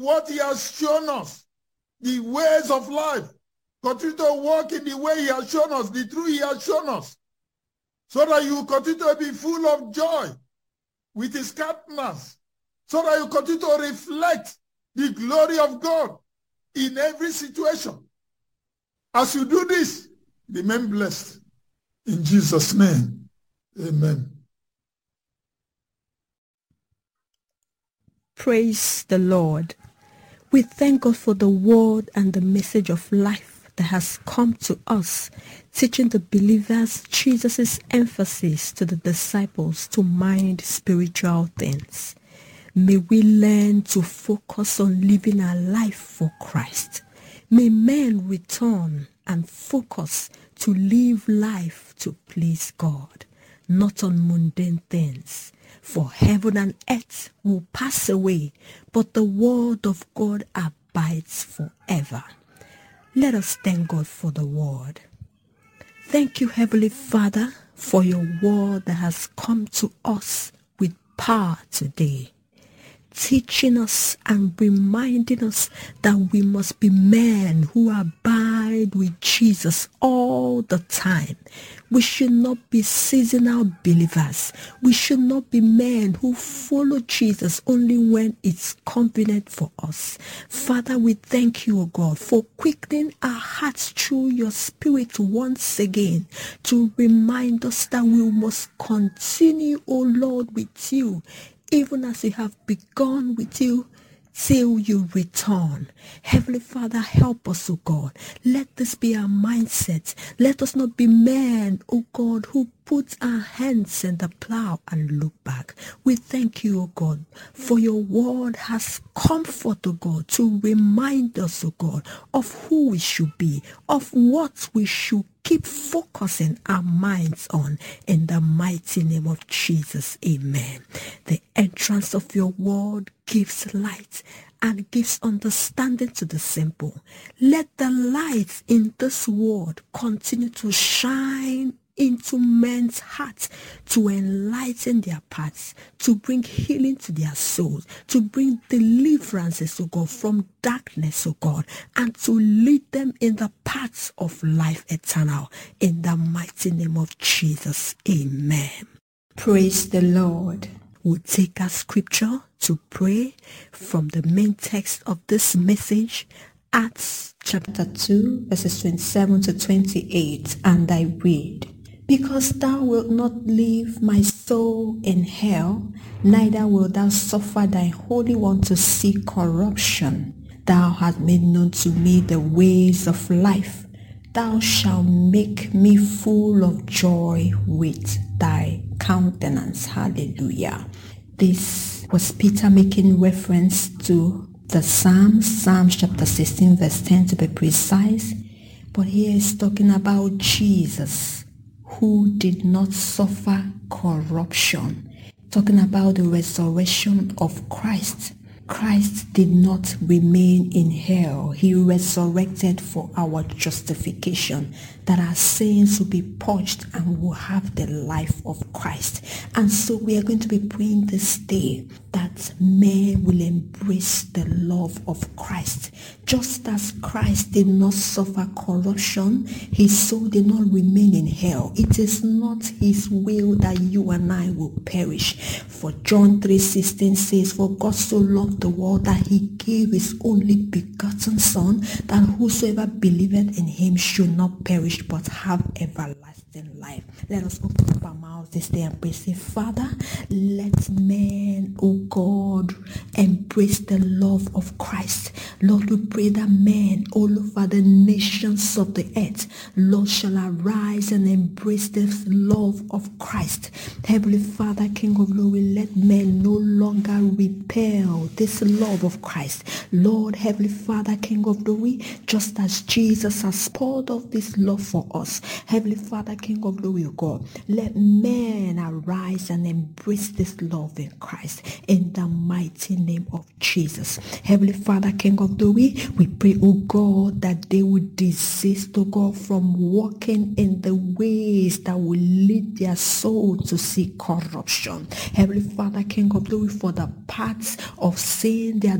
what he has shown us, the ways of life. Continue to walk in the way he has shown us, the truth he has shown us, so that you continue to be full of joy with his countenance, so that you continue to reflect the glory of God in every situation. As you do this, remain blessed. In Jesus' name, amen. Praise the Lord. We thank God for the word and the message of life that has come to us, teaching the believers Jesus' emphasis to the disciples to mind spiritual things. May we learn to focus on living our life for Christ. May men return and focus to live life to please God, not on mundane things. For heaven and earth will pass away, but the word of God abides forever. Let us thank God for the word. Thank you, Heavenly Father, for your word that has come to us with power today, teaching us and reminding us that we must be men who abide with Jesus all the time. We should not be seasonal believers. We should not be men who follow Jesus only when it's convenient for us. Father, we thank you, O God, for quickening our hearts through your Spirit once again to remind us that we must continue, O Lord, with you, even as you have begun with you, till you return. Heavenly Father, help us, O God. Let this be our mindset. Let us not be men, O God, who put our hands in the plow and look back. We thank you, O God, for your word has comfort, O God, to remind us, O God, of who we should be, of what we should keep focusing our minds on, in the mighty name of Jesus. Amen. The entrance of your word gives light and gives understanding to the simple. Let the light in this word continue to shine into men's hearts, to enlighten their paths, to bring healing to their souls, to bring deliverances, O God, from darkness, O God, and to lead them in the paths of life eternal. In the mighty name of Jesus, amen. Praise the Lord. We'll take our scripture to pray from the main text of this message, Acts chapter 2, verses 27 to 28, and I read, "Because thou wilt not leave my soul in hell, neither wilt thou suffer thy Holy One to see corruption. Thou hast made known to me the ways of life. Thou shalt make me full of joy with thy countenance." Hallelujah. This was Peter making reference to the Psalms chapter 16, verse 10 to be precise. But here he's talking about Jesus, who did not suffer corruption. Talking about the resurrection of Christ. Christ did not remain in hell. He resurrected for our justification, that our sins will be purged and will have the life of Christ. And so we are going to be praying this day that men will embrace the love of Christ. Just as Christ did not suffer corruption, his soul did not remain in hell. It is not his will that you and I will perish. For John 3:16 says, "For God so loved the world that he gave his only begotten Son, that whosoever believeth in him should not perish but have everlasting life." Let us open up our mouths this day and pray. Say, Father, let men, O God, embrace the love of Christ. Lord, we pray that men all over the nations of the earth, Lord, shall arise and embrace this love of Christ. Heavenly Father, King of glory, let men no longer repel this love of Christ. Lord, Heavenly Father, King of glory, just as Jesus has poured out this love for us, Heavenly Father, King of glory, O God, let men arise and embrace this love in Christ, in the mighty name of Jesus. Heavenly Father, King of glory, we pray, O God, that they would desist, O God, from walking in the ways that will lead their soul to see corruption. Heavenly Father, King of glory, for the paths of sin, they are